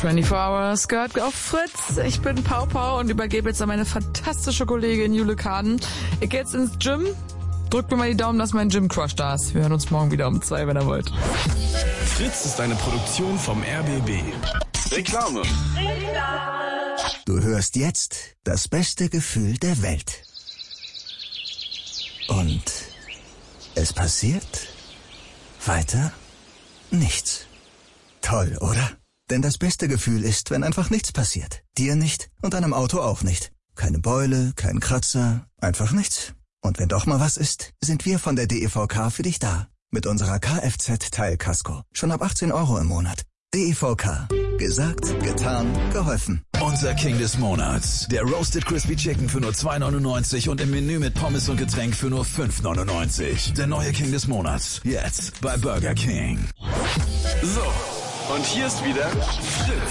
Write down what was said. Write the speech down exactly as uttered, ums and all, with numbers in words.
vierundzwanzig Hours gehört auf Fritz. Ich bin Pau Pau und übergebe jetzt an meine fantastische Kollegin Jule Kaden. Ich gehe jetzt ins Gym. Drückt mir mal die Daumen, dass mein Gym-Crush da ist. Wir hören uns morgen wieder um zwei, wenn ihr wollt. Fritz ist eine Produktion vom R B B. Reklame. Du hörst jetzt das beste Gefühl der Welt. Und es passiert weiter nichts. Toll, oder? Denn das beste Gefühl ist, wenn einfach nichts passiert. Dir nicht und deinem Auto auch nicht. Keine Beule, kein Kratzer, einfach nichts. Und wenn doch mal was ist, sind wir von der D E V K für dich da. Mit unserer Kfz-Teilkasko. Schon ab achtzehn Euro im Monat. D E V K. Gesagt, getan, geholfen. Unser King des Monats. Der Roasted Crispy Chicken für nur zwei neunundneunzig und im Menü mit Pommes und Getränk für nur fünf neunundneunzig. Der neue King des Monats. Jetzt bei Burger King. So, und hier ist wieder Fritz.